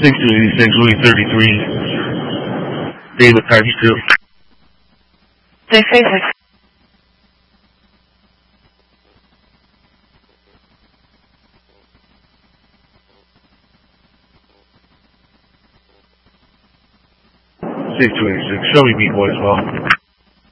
6286, Louis 33, David times 2. 686. Show me meat boy as well.